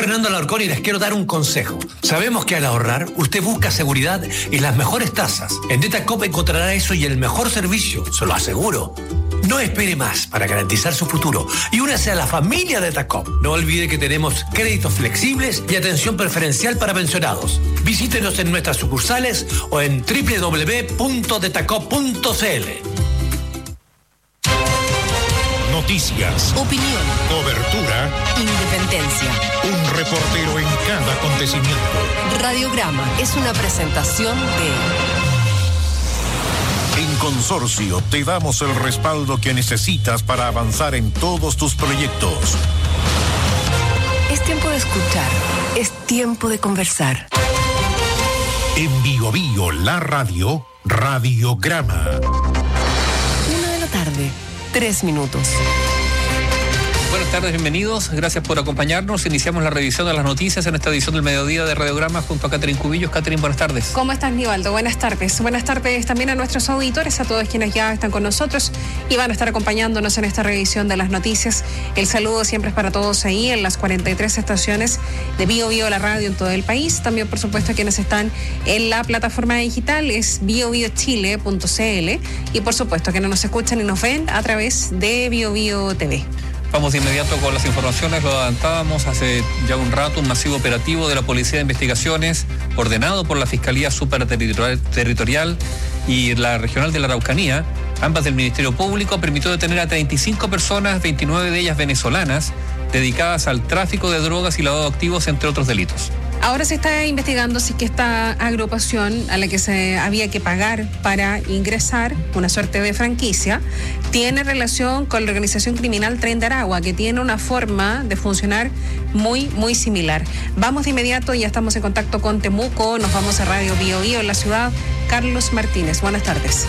Fernando Alarcón y les quiero dar un consejo. Sabemos que al ahorrar, usted busca seguridad y las mejores tasas. En Detacop encontrará eso y el mejor servicio, se lo aseguro. No espere más para garantizar su futuro y únase a la familia Detacop. No olvide que tenemos créditos flexibles y atención preferencial para pensionados. Visítenos en nuestras sucursales o en www.detacop.cl. Noticias, opinión, cobertura, independencia. Un reportero en cada acontecimiento. Radiograma es una presentación de... En Consorcio te damos el respaldo que necesitas para avanzar en todos tus proyectos. Es tiempo de escuchar, es tiempo de conversar. En Bio Bio, la radio, Radiograma. 1:03 p.m. Buenas tardes, bienvenidos. Gracias por acompañarnos. Iniciamos la revisión de las noticias en esta edición del mediodía de Radiograma junto a Catherine Cubillos. Catherine, buenas tardes. ¿Cómo estás, Nivaldo? Buenas tardes. Buenas tardes también a nuestros auditores, a todos quienes ya están con nosotros y van a estar acompañándonos en esta revisión de las noticias. El saludo siempre es para todos ahí en las 43 estaciones de Bio Bio, la radio en todo el país. También, por supuesto, quienes están en la plataforma digital es biobiochile.cl y, por supuesto, que nos escuchan y nos ven a través de Bio Bio TV. Vamos de inmediato con las informaciones. Lo adelantábamos hace ya un rato. Un masivo operativo de la Policía de Investigaciones, ordenado por la Fiscalía Superterritorial y la Regional de la Araucanía, ambas del Ministerio Público, permitió detener a 35 personas, 29 de ellas venezolanas, dedicadas al tráfico de drogas y lavado de activos, entre otros delitos. Ahora se está investigando si que esta agrupación a la que se había que pagar para ingresar, una suerte de franquicia, tiene relación con la organización criminal Tren de Aragua, que tiene una forma de funcionar muy similar. Vamos de inmediato, ya estamos en contacto con Temuco, nos vamos a Radio Bio Bio en la ciudad. Carlos Martínez, buenas tardes.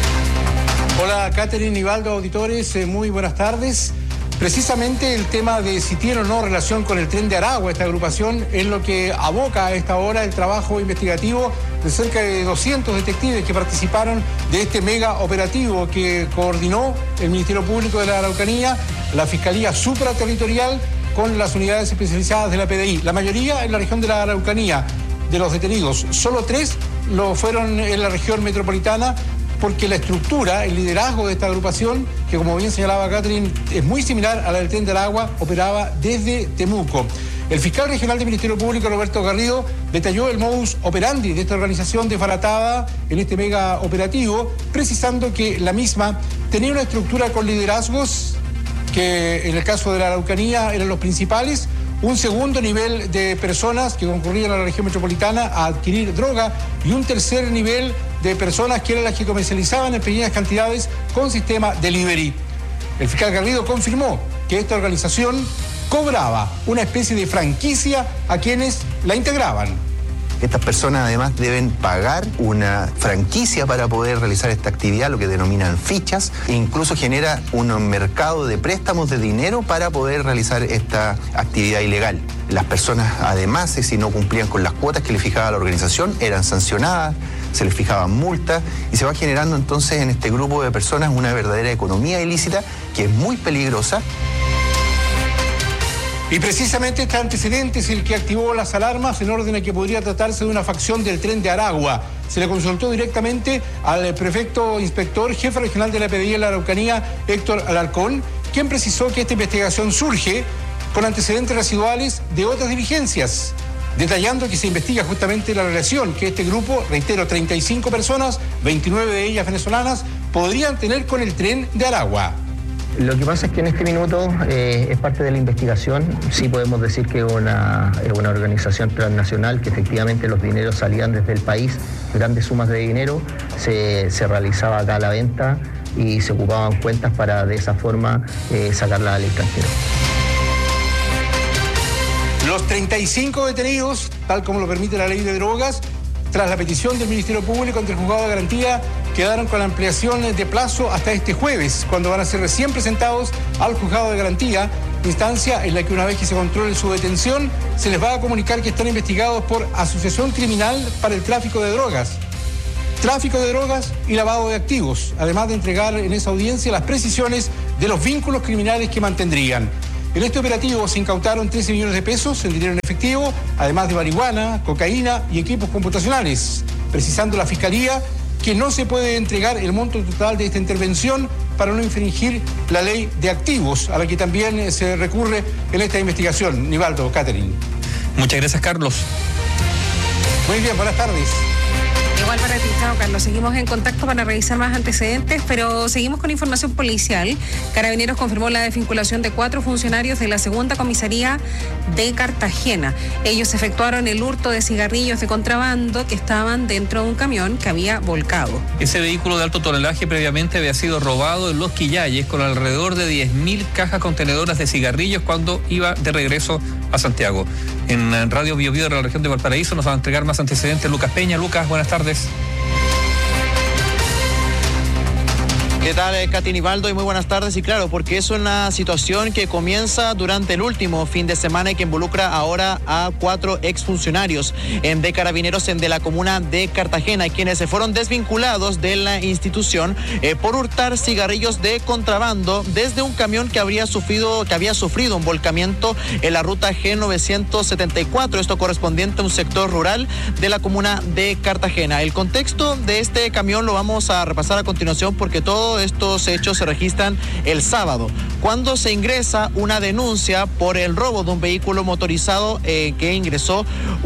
Hola, Catherine, Nivaldo, auditores, muy buenas tardes. Precisamente el tema de si tiene o no relación con el Tren de Aragua, esta agrupación, es lo que aboca a esta hora el trabajo investigativo de cerca de 200 detectives que participaron de este mega operativo que coordinó el Ministerio Público de la Araucanía, la Fiscalía Supraterritorial con las unidades especializadas de la PDI. La mayoría en la región de la Araucanía. De los detenidos, solo 3 lo fueron en la región metropolitana, porque la estructura, el liderazgo de esta agrupación, que como bien señalaba Catherine, es muy similar a la del Tren de Aragua, operaba desde Temuco. El fiscal regional del Ministerio Público, Roberto Garrido, detalló el modus operandi de esta organización desbaratada en este mega operativo, precisando que la misma tenía una estructura con liderazgos que en el caso de la Araucanía eran los principales, un segundo nivel de personas que concurrían a la región metropolitana a adquirir droga y un tercer nivel de personas que eran las que comercializaban en pequeñas cantidades con sistema delivery. El fiscal Garrido confirmó que esta organización cobraba una especie de franquicia a quienes la integraban. Estas personas además deben pagar una franquicia para poder realizar esta actividad, lo que denominan fichas, e incluso genera un mercado de préstamos de dinero para poder realizar esta actividad ilegal. Las personas además, si no cumplían con las cuotas que le fijaba la organización, eran sancionadas, se les fijaban multas y se va generando entonces en este grupo de personas una verdadera economía ilícita que es muy peligrosa. Y precisamente este antecedente es el que activó las alarmas en orden a que podría tratarse de una facción del Tren de Aragua. Se le consultó directamente al prefecto inspector, jefe regional de la PDI en la Araucanía, Héctor Alarcón, quien precisó que esta investigación surge con antecedentes residuales de otras diligencias, detallando que se investiga justamente la relación que este grupo, reitero, 35 personas, 29 de ellas venezolanas, podrían tener con el Tren de Aragua. Lo que pasa es que en este minuto es parte de la investigación. Sí podemos decir que es una organización transnacional, que efectivamente los dineros salían desde el país, grandes sumas de dinero, se realizaba acá la venta y se ocupaban cuentas para de esa forma sacarla al extranjero. Los 35 detenidos, tal como lo permite la ley de drogas, tras la petición del Ministerio Público ante el Juzgado de Garantía, quedaron con la ampliación de plazo hasta este jueves, cuando van a ser recién presentados al Juzgado de Garantía, instancia en la que una vez que se controle su detención, se les va a comunicar que están investigados por asociación criminal para el tráfico de drogas y lavado de activos, además de entregar en esa audiencia las precisiones de los vínculos criminales que mantendrían. En este operativo se incautaron 13 millones de pesos en dinero en efectivo, además de marihuana, cocaína y equipos computacionales, precisando la Fiscalía que no se puede entregar el monto total de esta intervención para no infringir la ley de activos, a la que también se recurre en esta investigación. Nivaldo, Catherine. Muchas gracias, Carlos. Muy bien, buenas tardes. Igual para ti, chao, Carlos. Seguimos en contacto para revisar más antecedentes, pero seguimos con información policial. Carabineros confirmó la desvinculación de 4 funcionarios de la segunda comisaría de Cartagena. Ellos efectuaron el hurto de cigarrillos de contrabando que estaban dentro de un camión que había volcado. Ese vehículo de alto tonelaje previamente había sido robado en Los Quillayes con alrededor de 10.000 cajas contenedoras de cigarrillos cuando iba de regreso a Santiago. En Radio Bio Bio de la región de Valparaíso nos va a entregar más antecedentes Lucas Peña. Lucas, buenas tardes. ¿Qué tal, Katy Nivaldo? Y muy buenas tardes. Y claro, porque es una situación que comienza durante el último fin de semana y que involucra ahora a 4 exfuncionarios de Carabineros de la comuna de Cartagena, quienes se fueron desvinculados de la institución por hurtar cigarrillos de contrabando desde un camión que había sufrido un volcamiento en la ruta G974, esto correspondiente a un sector rural de la comuna de Cartagena. El contexto de este camión lo vamos a repasar a continuación, porque todos estos hechos se registran el sábado, cuando se ingresa una denuncia por el robo de un vehículo motorizado que ingresó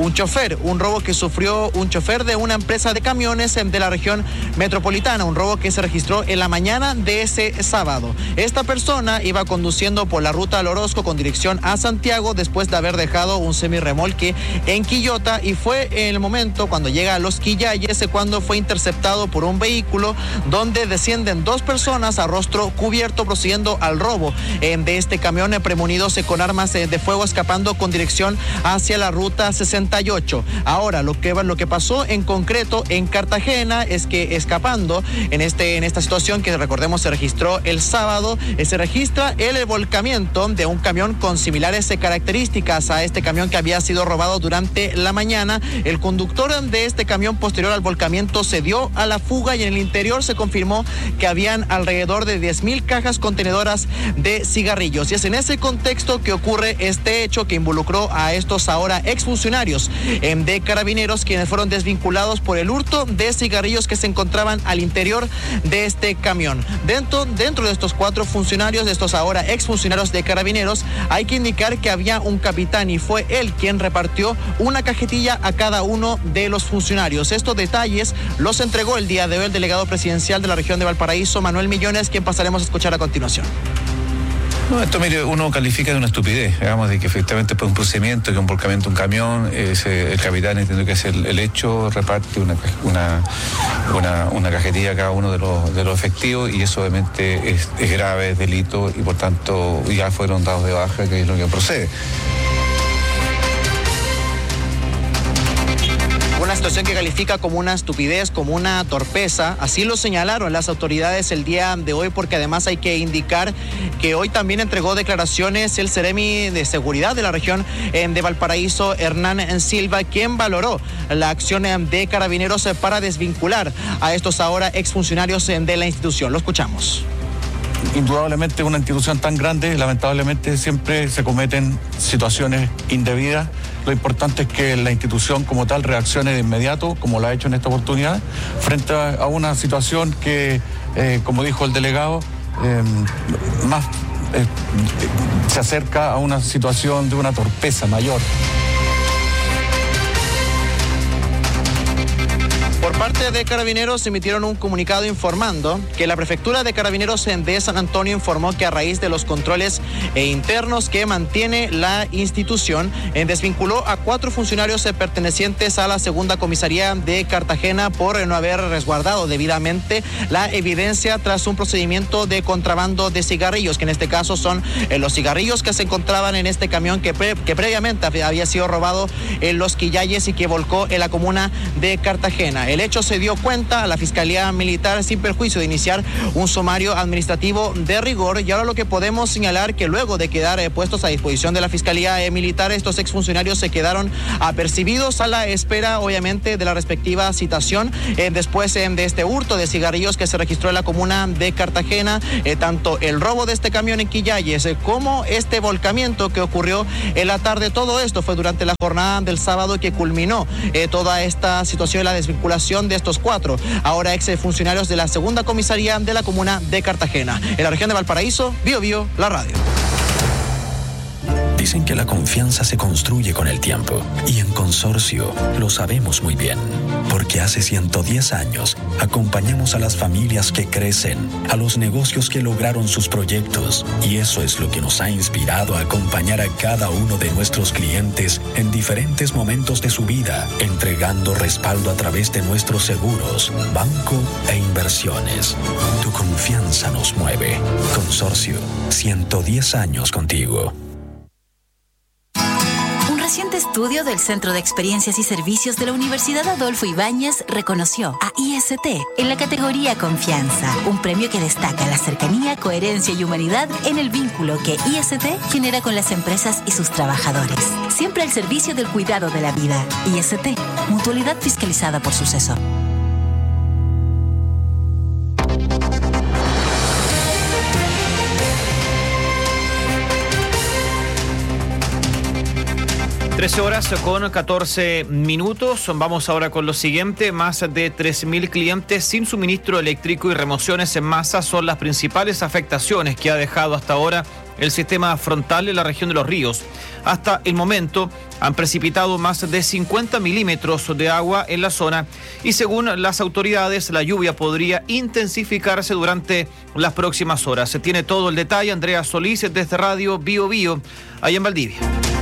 un robo que sufrió un chofer de una empresa de camiones de la región metropolitana, un robo que se registró en la mañana de ese sábado. Esta persona iba conduciendo por la ruta al Orozco con dirección a Santiago después de haber dejado un semirremolque en Quillota, y fue en el momento cuando llega a Los Quillayes cuando fue interceptado por un vehículo donde descienden 2 personas a rostro cubierto procediendo al robo de este camión, premonidos con armas de fuego, escapando con dirección hacia la ruta 68. Ahora, lo que pasó en concreto en Cartagena es que, escapando en esta situación que recordemos se registró el sábado, se registra el volcamiento de un camión con similares características a este camión que había sido robado durante la mañana. El conductor de este camión, posterior al volcamiento, se dio a la fuga y en el interior se confirmó que habían alrededor de 10.000 cajas contenedoras de cigarrillos. Y es en ese contexto que ocurre este hecho que involucró a estos ahora exfuncionarios de Carabineros, quienes fueron desvinculados por el hurto de cigarrillos que se encontraban al interior de este camión. Dentro de estos 4 funcionarios, de estos ahora exfuncionarios de Carabineros, hay que indicar que había un capitán y fue él quien repartió una cajetilla a cada uno de los funcionarios. Estos detalles los entregó el día de hoy el delegado presidencial de la región de Valparaíso, Manuel Millones, quien pasaremos a escuchar a continuación. No, esto, mire, uno califica de una estupidez, digamos, de que efectivamente por un procedimiento, que un volcamiento de un camión, el capitán entiende que es el hecho, reparte una cajetilla a cada uno de los efectivos, y eso obviamente es grave, es delito, y por tanto ya fueron dados de baja, que es lo que procede. Una situación que califica como una estupidez, como una torpeza. Así lo señalaron las autoridades el día de hoy, porque además hay que indicar que hoy también entregó declaraciones el Seremi de Seguridad de la región de Valparaíso, Hernán Silva, quien valoró la acción de Carabineros para desvincular a estos ahora exfuncionarios de la institución. Lo escuchamos. Indudablemente, una institución tan grande, lamentablemente siempre se cometen situaciones indebidas. Lo importante es que la institución como tal reaccione de inmediato, como lo ha hecho en esta oportunidad, frente a una situación que, como dijo el delegado, se acerca a una situación de una torpeza mayor. Por parte de Carabineros emitieron un comunicado informando que la Prefectura de Carabineros de San Antonio informó que a raíz de los controles internos que mantiene la institución, desvinculó a 4 funcionarios pertenecientes a la segunda comisaría de Cartagena por no haber resguardado debidamente la evidencia tras un procedimiento de contrabando de cigarrillos, que en este caso son los cigarrillos que se encontraban en este camión que previamente había sido robado en Los Quillayes y que volcó en la comuna de Cartagena. el hecho se dio cuenta a la Fiscalía Militar sin perjuicio de iniciar un sumario administrativo de rigor. Y ahora lo que podemos señalar que luego de quedar puestos a disposición de la Fiscalía Militar, estos exfuncionarios se quedaron apercibidos a la espera, obviamente, de la respectiva citación después de este hurto de cigarrillos que se registró en la comuna de Cartagena, tanto el robo de este camión en Quillayes como este volcamiento que ocurrió en la tarde. Todo esto fue durante la jornada del sábado que culminó toda esta situación, la desvinculación de estos 4 ahora exfuncionarios de la segunda comisaría de la comuna de Cartagena. En la región de Valparaíso, Bio Bio, la radio. Dicen que la confianza se construye con el tiempo y en Consorcio lo sabemos muy bien, porque hace 110 años acompañamos a las familias que crecen, a los negocios que lograron sus proyectos, y eso es lo que nos ha inspirado a acompañar a cada uno de nuestros clientes en diferentes momentos de su vida, entregando respaldo a través de nuestros seguros, banco e inversiones. Tu confianza nos mueve. Consorcio, 110 años contigo. Un reciente estudio del Centro de Experiencias y Servicios de la Universidad Adolfo Ibáñez reconoció a IST en la categoría Confianza, un premio que destaca la cercanía, coherencia y humanidad en el vínculo que IST genera con las empresas y sus trabajadores. Siempre al servicio del cuidado de la vida. IST, mutualidad fiscalizada por Suceso. Horas con 14 minutos. Vamos ahora con lo siguiente. Más de 3.000 clientes sin suministro eléctrico y remociones en masa son las principales afectaciones que ha dejado hasta ahora el sistema frontal en la región de Los Ríos. Hasta el momento han precipitado más de 50 milímetros de agua en la zona y según las autoridades la lluvia podría intensificarse durante las próximas horas. Se tiene todo el detalle. Andrea Solís desde Radio Bio Bio, allá en Valdivia.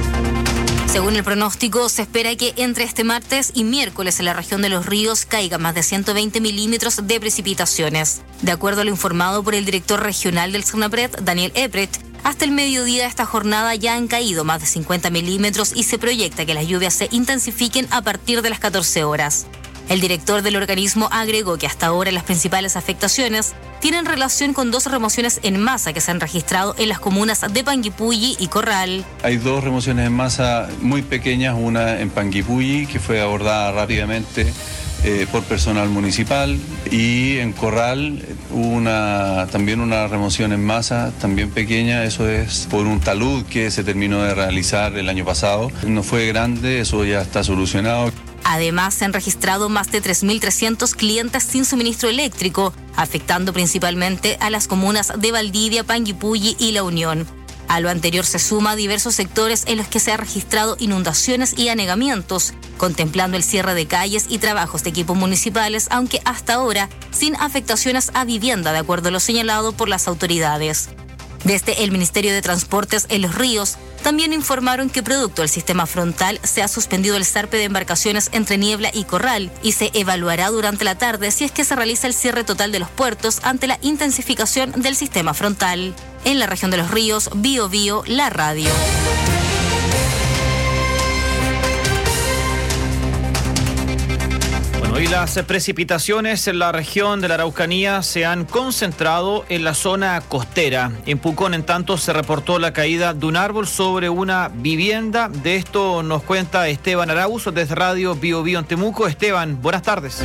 Según el pronóstico, se espera que entre este martes y miércoles en la región de Los Ríos caiga más de 120 milímetros de precipitaciones. De acuerdo a lo informado por el director regional del SERNAPRED, Daniel Epret, hasta el mediodía de esta jornada ya han caído más de 50 milímetros y se proyecta que las lluvias se intensifiquen a partir de las 14 horas. El director del organismo agregó que hasta ahora las principales afectaciones tienen relación con 2 remociones en masa que se han registrado en las comunas de Panguipulli y Corral. Hay 2 remociones en masa muy pequeñas, una en Panguipulli que fue abordada rápidamente por personal municipal, y en Corral también una remoción en masa, también pequeña, eso es por un talud que se terminó de realizar el año pasado. No fue grande, eso ya está solucionado. Además, se han registrado más de 3.300 clientes sin suministro eléctrico, afectando principalmente a las comunas de Valdivia, Panguipulli y La Unión. A lo anterior se suma diversos sectores en los que se han registrado inundaciones y anegamientos, contemplando el cierre de calles y trabajos de equipos municipales, aunque hasta ahora sin afectaciones a vivienda, de acuerdo a lo señalado por las autoridades. Desde el Ministerio de Transportes en Los Ríos, también informaron que producto del sistema frontal se ha suspendido el zarpe de embarcaciones entre Niebla y Corral y se evaluará durante la tarde si es que se realiza el cierre total de los puertos ante la intensificación del sistema frontal. En la región de Los Ríos, Bio Bio, la radio. Hoy las precipitaciones en la región de la Araucanía se han concentrado en la zona costera. En Pucón, en tanto, se reportó la caída de un árbol sobre una vivienda. De esto nos cuenta Esteban Arauz desde Radio Bio Bio en Temuco. Esteban, buenas tardes.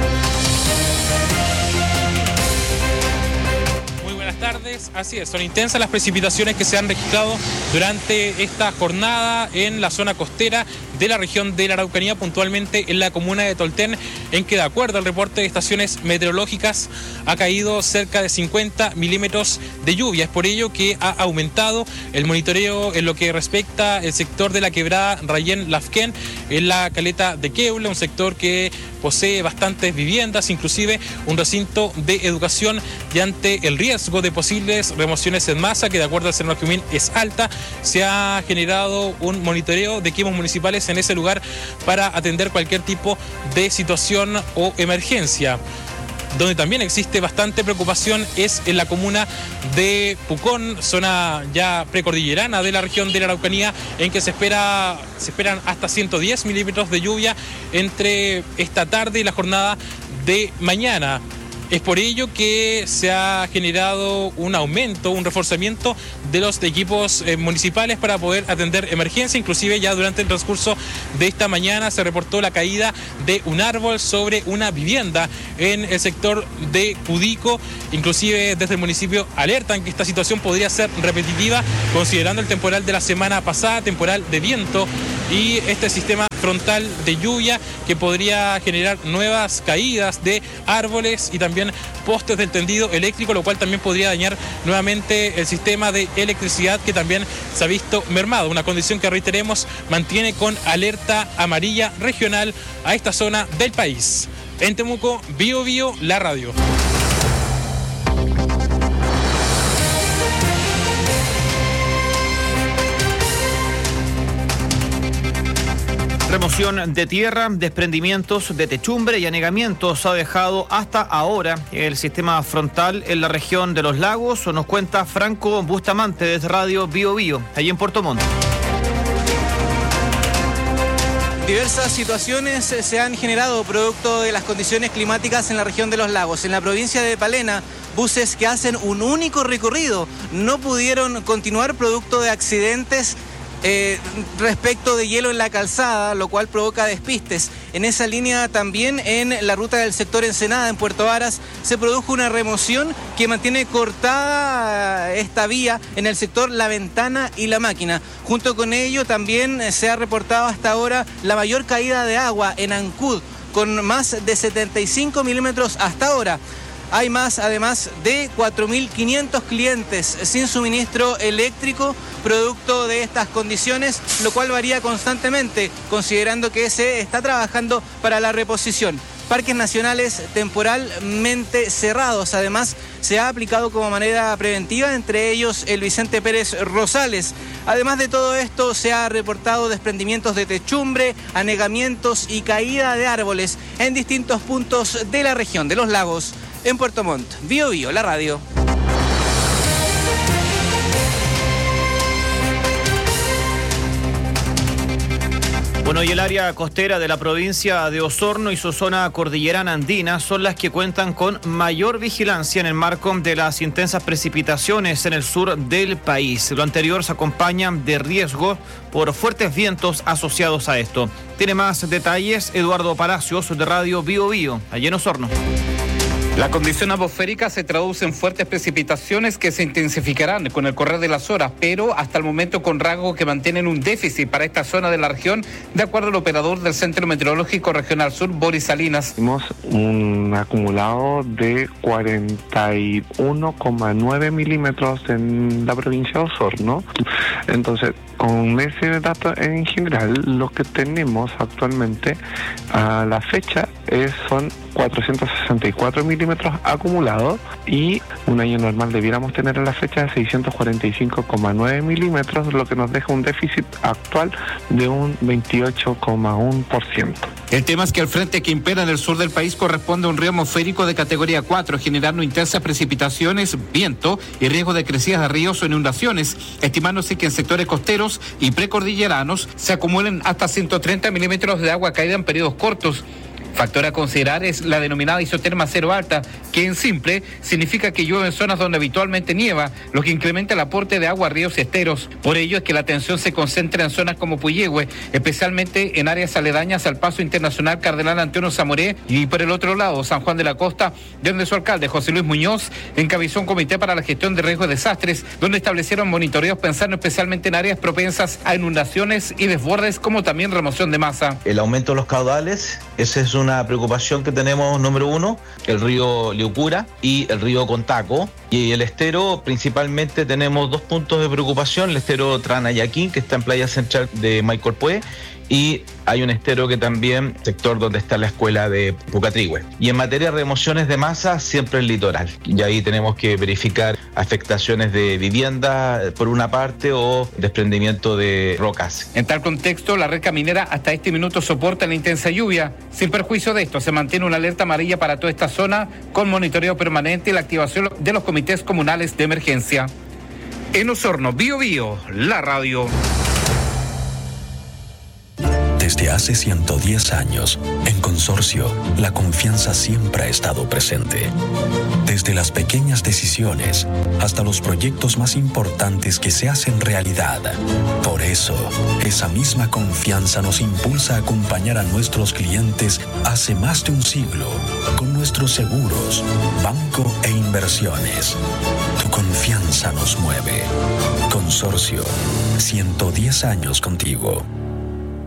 Tardes, así es, son intensas las precipitaciones que se han registrado durante esta jornada en la zona costera de la región de la Araucanía, puntualmente en la comuna de Tolten, en que de acuerdo al reporte de estaciones meteorológicas ha caído cerca de 50 milímetros de lluvia. Es por ello que ha aumentado el monitoreo en lo que respecta al sector de la quebrada Rayén Lafquén en la caleta de Queula, un sector que posee bastantes viviendas, inclusive un recinto de educación, y ante el riesgo de posibles remociones en masa, que de acuerdo al SERNAPRED es alta, se ha generado un monitoreo de equipos municipales en ese lugar para atender cualquier tipo de situación o emergencia. donde también existe bastante preocupación es en la comuna de Pucón, zona ya precordillerana de la región de la Araucanía, en que se esperan hasta 110 milímetros de lluvia entre esta tarde y la jornada de mañana. Es por ello que se ha generado un aumento, un reforzamiento de los equipos municipales para poder atender emergencia. Inclusive ya durante el transcurso de esta mañana se reportó la caída de un árbol sobre una vivienda en el sector de Cudico. Inclusive desde el municipio alertan que esta situación podría ser repetitiva considerando el temporal de la semana pasada, temporal de viento y este sistema frontal de lluvia que podría generar nuevas caídas de árboles y también postes del tendido eléctrico, lo cual también podría dañar nuevamente el sistema de electricidad que también se ha visto mermado, una condición que, reiteremos, mantiene con alerta amarilla regional a esta zona del país. En Temuco, Bio Bio, la radio. Remoción de tierra, desprendimientos de techumbre y anegamientos ha dejado hasta ahora el sistema frontal en la región de los lagos. Nos cuenta Franco Bustamante desde Radio Bio Bio, allí en Puerto Montt. Diversas situaciones se han generado producto de las condiciones climáticas en la región de los lagos. En la provincia de Palena, buses que hacen un único recorrido no pudieron continuar producto de accidentes respecto de hielo en la calzada, lo cual provoca despistes. En esa línea también en la ruta del sector Ensenada, en Puerto Varas, se produjo una remoción que mantiene cortada esta vía en el sector La Ventana y La Máquina. Junto con ello también se ha reportado hasta ahora la mayor caída de agua en Ancud, con más de 75 milímetros hasta ahora. Hay más, además, de 4.500 clientes sin suministro eléctrico producto de estas condiciones, lo cual varía constantemente, considerando que se está trabajando para la reposición. Parques nacionales temporalmente cerrados. Además, se ha aplicado como manera preventiva, entre ellos el Vicente Pérez Rosales. Además de todo esto, se ha reportado desprendimientos de techumbre, anegamientos y caída de árboles en distintos puntos de la región de los lagos. En Puerto Montt, Bio Bio, la radio. Bueno, y el área costera de la provincia de Osorno y su zona cordillerana andina son las que cuentan con mayor vigilancia en el marco de las intensas precipitaciones en el sur del país. Lo anterior se acompaña de riesgo por fuertes vientos asociados a esto. Tiene más detalles Eduardo Palacios de Radio Bio Bio, allí en Osorno. La condición atmosférica se traduce en fuertes precipitaciones que se intensificarán con el correr de las horas, pero hasta el momento con rasgos que mantienen un déficit para esta zona de la región, de acuerdo al operador del Centro Meteorológico Regional Sur, Boris Salinas. Tenemos un acumulado de 41,9 milímetros en la provincia de Osorno. Entonces, con ese dato en general, lo que tenemos actualmente a la fecha son 464 milímetros acumulados, y un año normal debiéramos tener a la fecha de 645,9 milímetros, lo que nos deja un déficit actual de un 28,1%. El tema es que el frente que impera en el sur del país corresponde a un río atmosférico de categoría 4, generando intensas precipitaciones, viento y riesgo de crecidas de ríos o inundaciones, estimándose que en sectores costeros y precordilleranos se acumulen hasta 130 milímetros de agua caída en periodos cortos. Factor a considerar es la denominada isoterma cero alta, que en simple significa que llueve en zonas donde habitualmente nieva, lo que incrementa el aporte de agua a ríos y esteros. Por ello es que la atención se concentra en zonas como Puyehue, especialmente en áreas aledañas al paso internacional Cardenal Antonio Zamoré, y por el otro lado San Juan de la Costa, donde su alcalde José Luis Muñoz encabezó un comité para la gestión de riesgos de desastres, donde establecieron monitoreos pensando especialmente en áreas propensas a inundaciones y desbordes, como también remoción de masa. El aumento de los caudales, ese es una preocupación que tenemos número uno, el río Liucura y el río Contaco. Y el estero, principalmente tenemos dos puntos de preocupación: el estero Tranayaquín, que está en playa central de Maicorpué, y hay un estero que también, sector donde está la escuela de Pucatrihue. Y en materia de remociones de masa, siempre el litoral. Y ahí tenemos que verificar afectaciones de vivienda por una parte o desprendimiento de rocas. En tal contexto, la red caminera hasta este minuto soporta la intensa lluvia. Sin perjuicio de esto, se mantiene una alerta amarilla para toda esta zona con monitoreo permanente y la activación de los comités comunales de emergencia. En Osorno, Bío Bío, la radio. Desde hace 110 años, en Consorcio, la confianza siempre ha estado presente. Desde las pequeñas decisiones hasta los proyectos más importantes que se hacen realidad. Por eso, esa misma confianza nos impulsa a acompañar a nuestros clientes hace más de un siglo con nuestros seguros, banco e inversiones. Tu confianza nos mueve. Consorcio, 110 años contigo.